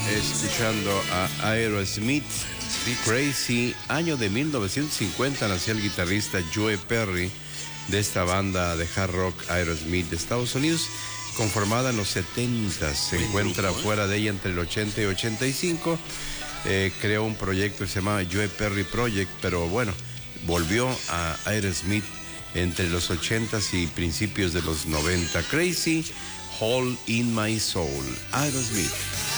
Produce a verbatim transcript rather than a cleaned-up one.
escuchando a Aerosmith, Be Crazy. Año de mil novecientos cincuenta nació el guitarrista Joe Perry de esta banda de hard rock Aerosmith de Estados Unidos, conformada en los setenta. Se encuentra fuera de ella entre el ochenta y ochenta y cinco. Eh, creó un proyecto que se llamaba Joe Perry Project, pero bueno, volvió a Aerosmith entre los ochentas y principios de los noventa. Crazy, Hole in My Soul, Aerosmith.